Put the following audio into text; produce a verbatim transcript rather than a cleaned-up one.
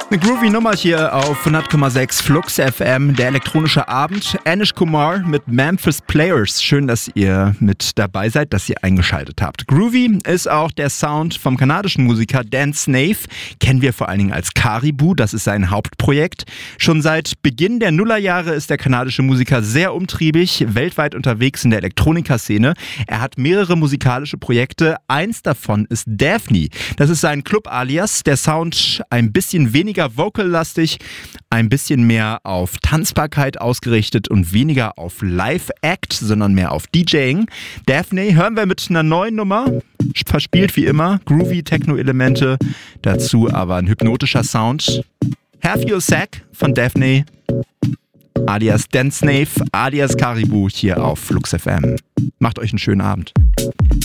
Eine groovy Nummer hier auf hundert Komma sechs Flux F M, der elektronische Abend. Anish Kumar mit Memphis Players. Schön, dass ihr mit dabei seid, dass ihr eingeschaltet habt. Groovy ist auch der Sound vom kanadischen Musiker Dan Snaith. Kennen wir vor allen Dingen als Caribou, das ist sein Hauptprojekt. Schon seit Beginn der Nullerjahre ist der kanadische Musiker sehr umtriebig, weltweit unterwegs in der Elektronikaszene. Er hat mehrere musikalische Projekte. Eins davon ist Daphne. Das ist sein Club-Alias. Der Sound ein bisschen weniger vocal-lastig, ein bisschen mehr auf Tanzbarkeit ausgerichtet und weniger auf Live-Act, sondern mehr auf DJing. Daphne hören wir mit einer neuen Nummer, verspielt wie immer, groovy Techno-Elemente, dazu aber ein hypnotischer Sound. Have Your Sack von Daphne, alias Dan Snaith, alias Caribou hier auf Flux F M. Macht euch einen schönen Abend.